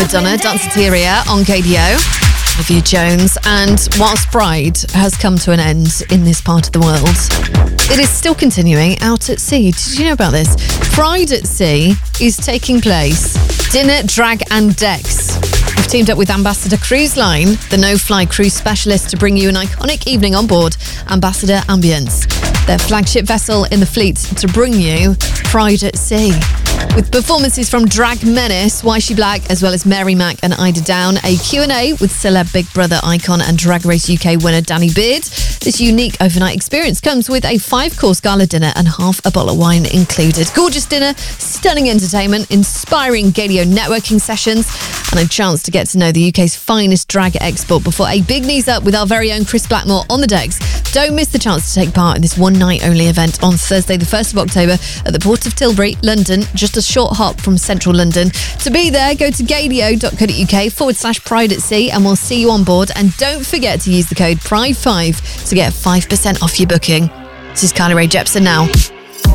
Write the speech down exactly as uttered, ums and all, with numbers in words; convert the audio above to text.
Madonna, Danceteria on K D O. Olivia Jones. And whilst Pride has come to an end in this part of the world, it is still continuing out at sea. Did you know about this? Pride at Sea is taking place. Dinner, Drag and Decks. We've teamed up with Ambassador Cruise Line, the no-fly cruise specialist, to bring you an iconic evening on board Ambassador Ambience, their flagship vessel in the fleet, to bring you Pride at Sea. With performances from Drag Menace, Why She Black, as well as Mary Mac and Ida Down, a Q and A with celeb Big Brother icon and Drag Race U K winner Danny Beard. This unique overnight experience comes with a five-course gala dinner and half a bottle of wine included. Gorgeous dinner, stunning entertainment, inspiring Gadio networking sessions, and a chance to get to know the U K's finest drag export before a big knees up with our very own Chris Blackmore on the decks. Don't miss the chance to take part in this one-night-only event on Thursday, the first of October at the Port of Tilbury, London, just a short hop from central London. To be there, go to gadio.co.uk forward slash Pride at Sea and we'll see you on board. And don't forget to use the code Pride five to get five percent off your booking. This is Kylie Rae Jepsen now.